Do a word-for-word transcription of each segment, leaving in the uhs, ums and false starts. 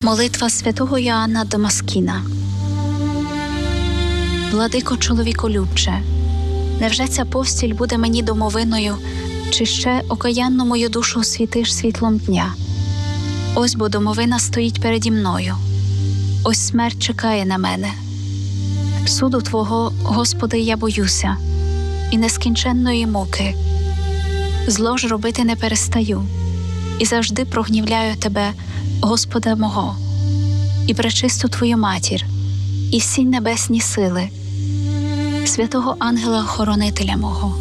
Молитва святого Йоанна Дамаскіна. Владико чоловіколюбче, невже ця постіль буде мені домовиною, чи ще окаянну мою душу освітиш світлом дня? Ось бо домовина стоїть переді мною, ось смерть чекає на мене. Суду Твого, Господи, я боюся, і нескінченної муки. Зло ж робити не перестаю, і завжди прогнівляю Тебе, Господа мого, і пречисту Твою матір, і всі небесні сили, святого ангела-охоронителя мого.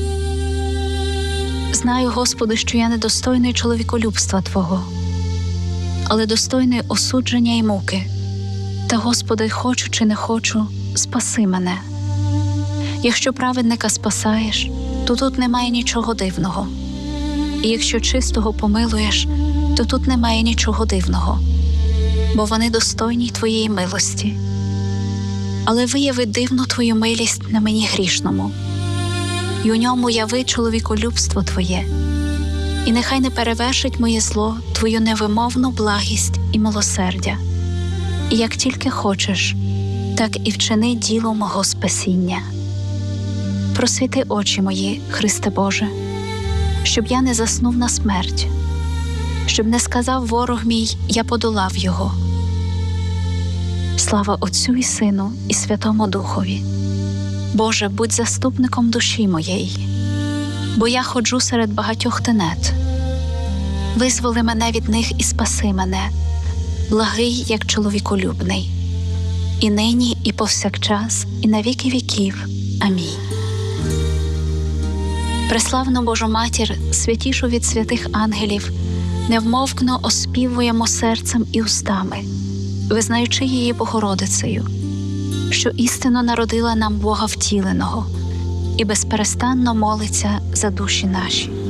Знаю, Господи, що я недостойний чоловіколюбства Твого, але достойний осудження і муки. Та, Господи, хочу чи не хочу, спаси мене. Якщо праведника спасаєш, то тут немає нічого дивного. І якщо чистого помилуєш, то тут немає нічого дивного, бо вони достойні Твоєї милості. Але вияви дивну Твою милість на мені грішному, і у ньому яви чоловіколюбство Твоє, і нехай не перевершить моє зло Твою невимовну благість і милосердя. І як тільки хочеш, так і вчини діло мого спасіння. Просвіти очі мої, Христе Боже, щоб я не заснув на смерть, щоб не сказав ворог мій, я подолав його. Слава Отцю і Сину, і Святому Духові. Боже, будь заступником душі моєї, бо я ходжу серед багатьох тенет. Визволи мене від них і спаси мене, благий, як чоловіколюбний, і нині, і повсякчас, і на віки віків. Амінь. Преславну Божу Матір, святішу від святих ангелів, невмовкно оспівуємо серцем і устами, визнаючи її Богородицею, що істинно народила нам Бога втіленого і безперестанно молиться за душі наші.